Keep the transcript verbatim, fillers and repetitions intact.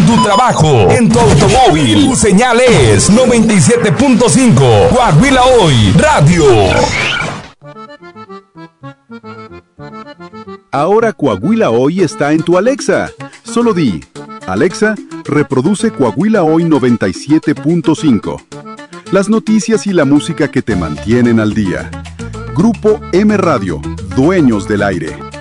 en tu trabajo, en tu automóvil. Tu señal es noventa y siete punto cinco. Coahuila Hoy Radio. Ahora Coahuila Hoy está en tu Alexa. Solo di, Alexa, reproduce Coahuila Hoy noventa y siete punto cinco. Las noticias y la música que te mantienen al día. Grupo M Radio, dueños del aire.